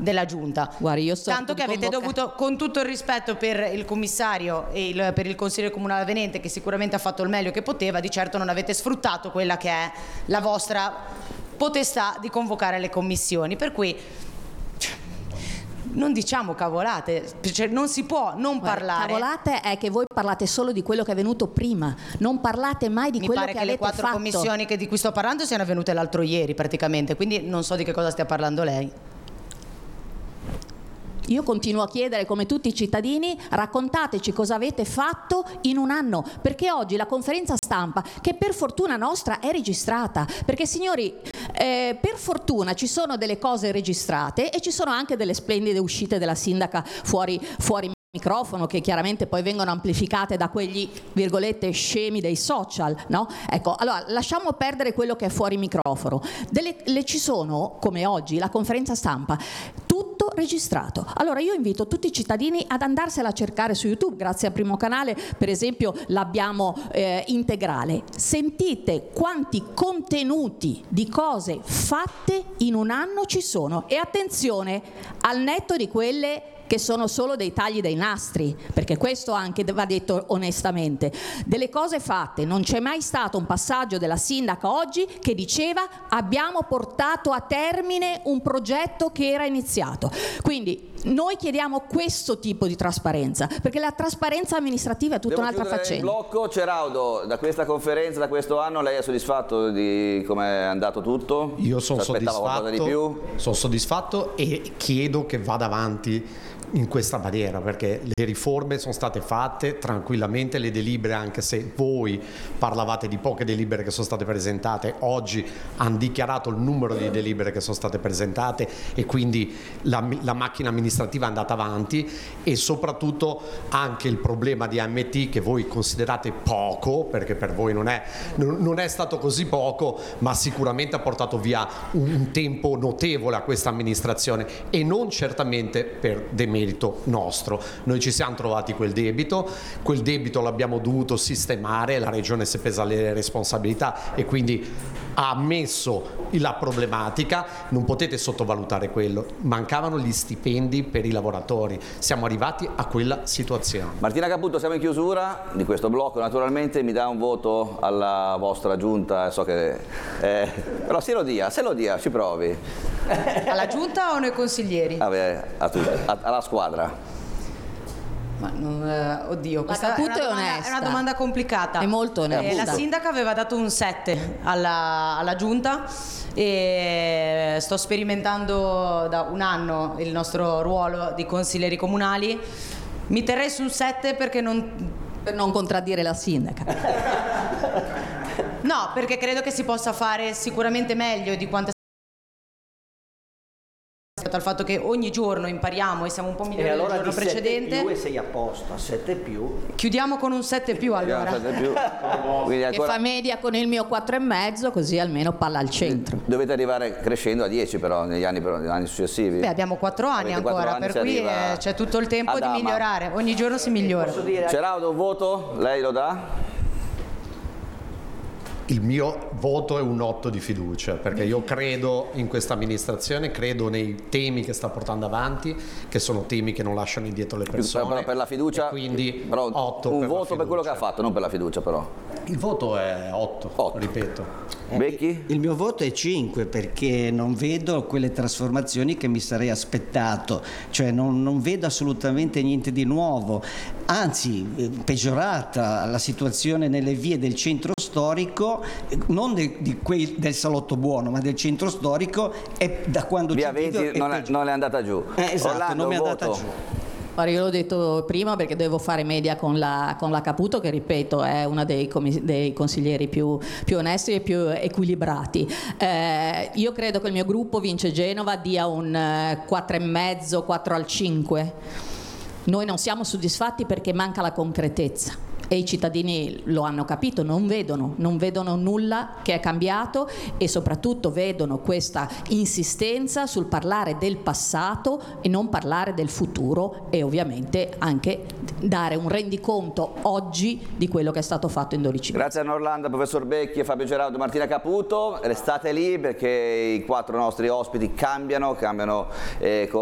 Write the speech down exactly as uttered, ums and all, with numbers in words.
della Giunta. Guardi, io tanto che avete dovuto, con tutto il rispetto per il commissario e il, per il consigliere comunale avvenente, che sicuramente ha fatto il meglio che poteva, di certo non avete sfruttato quella che è la vostra potestà di convocare le commissioni, per cui non diciamo cavolate, cioè, non si può non Guarda, parlare. Cavolate è che voi parlate solo di quello che è avvenuto prima, non parlate mai di Mi quello pare che, che avete le quattro fatto. commissioni che di cui sto parlando siano avvenute l'altro ieri praticamente, quindi non so di che cosa stia parlando lei. Io continuo a chiedere, come tutti i cittadini, raccontateci cosa avete fatto in un anno, perché oggi la conferenza stampa, che per fortuna nostra è registrata, perché signori, eh, per fortuna ci sono delle cose registrate e ci sono anche delle splendide uscite della sindaca fuori, fuori microfono, che chiaramente poi vengono amplificate da quegli virgolette scemi dei social, no? Ecco, allora lasciamo perdere quello che è fuori microfono. Delle, le ci sono, come oggi, la conferenza stampa, tutto registrato. Allora io invito tutti i cittadini ad andarsela a cercare su YouTube, grazie al Primo Canale, per esempio, l'abbiamo eh, integrale. Sentite quanti contenuti di cose fatte in un anno ci sono, e attenzione, al netto di quelle che sono solo dei tagli dei nastri, perché questo anche va detto onestamente. Delle cose fatte, non c'è mai stato un passaggio della sindaca oggi che diceva abbiamo portato a termine un progetto che era iniziato. Quindi noi chiediamo questo tipo di trasparenza, perché la trasparenza amministrativa è tutta un'altra faccenda. Il blocco. Ceraudo, da questa conferenza, da questo anno, lei è soddisfatto di come è andato tutto? Io sono soddisfatto, di più? sono soddisfatto e chiedo che vada avanti in questa maniera, perché le riforme sono state fatte tranquillamente, le delibere, anche se voi parlavate di poche delibere che sono state presentate, oggi hanno dichiarato il numero di delibere che sono state presentate, e quindi la, la macchina amministrativa è andata avanti, e soprattutto anche il problema di A M T, che voi considerate poco, perché per voi non è, non è stato così poco, ma sicuramente ha portato via un tempo notevole a questa amministrazione, e non certamente per demerito nostro. Noi ci siamo trovati quel debito, quel debito l'abbiamo dovuto sistemare, la regione si è presa le responsabilità e quindi ha ammesso la problematica. Non potete sottovalutare quello, mancavano gli stipendi per i lavoratori, siamo arrivati a quella situazione. Martina Caputo, siamo in chiusura di questo blocco, naturalmente mi dà un voto alla vostra giunta, so che eh, però se lo dia, se lo dia, ci provi. Alla giunta o noi consiglieri? Vabbè, a tutti, a, alla squadra. Ma non, eh, oddio, questa è una, è domanda, è una domanda complicata. È molto onesta. Eh, la sindaca aveva dato un sette alla, alla giunta, e sto sperimentando da un anno il nostro ruolo di consiglieri comunali. Mi terrei su un sette perché non... per non contraddire la sindaca. No, perché credo che si possa fare sicuramente meglio di quanto al fatto che ogni giorno impariamo e siamo un po' migliori allora del giorno precedente. più e sei a posto, a sette più. Chiudiamo con un sette più allora. sette più. Quindi Che fa media con il mio quattro e mezzo, così almeno palla al centro. Dovete arrivare crescendo a dieci però negli anni, però, negli anni successivi. Beh, abbiamo quattro anni Avete ancora, quattro anni, per cui arriva eh, c'è tutto il tempo ad di Ama. migliorare. Ogni giorno si migliora. Ceraudo, un voto? Lei lo dà? Il mio voto è un otto di fiducia, perché io credo in questa amministrazione, credo nei temi che sta portando avanti, che sono temi che non lasciano indietro le persone. Però per la fiducia, quindi però otto un per voto per quello che ha fatto, non per la fiducia però. Il voto è otto, otto. ripeto. Becchi? Il mio voto è cinque, perché non vedo quelle trasformazioni che mi sarei aspettato, cioè non, non vedo assolutamente niente di nuovo, anzi peggiorata la situazione nelle vie del centro storico, non de, di quei, del salotto buono, ma del centro storico, è da quando Via ci venti non, è, non è andata giù. Eh, esatto, Orlando, non mi è un andata voto. giù. Guarda, io l'ho detto prima perché devo fare media con la, con la Caputo, che ripeto è una dei, dei consiglieri più, più onesti e più equilibrati. Eh, io credo che il mio gruppo Vince Genova dia un quattro e mezzo, quattro al cinque. Noi non siamo soddisfatti perché manca la concretezza. E i cittadini lo hanno capito, non vedono, non vedono nulla che è cambiato, e soprattutto vedono questa insistenza sul parlare del passato e non parlare del futuro, e ovviamente anche dare un rendiconto oggi di quello che è stato fatto in dodici mesi. Grazie a Orlando, professor Becchi, Fabio Ceraudo, Martina Caputo. Restate lì perché i quattro nostri ospiti cambiano, cambiano eh, con